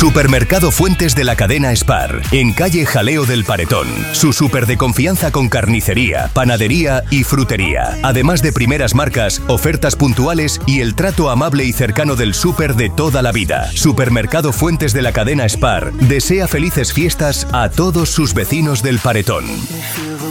Supermercado Fuentes de la cadena Spar, en calle Jaleo del Paretón. Su súper de confianza con carnicería, panadería y frutería. Además de primeras marcas, ofertas puntuales y el trato amable y cercano del súper de toda la vida. Supermercado Fuentes de la cadena Spar desea felices fiestas a todos sus vecinos del Paretón.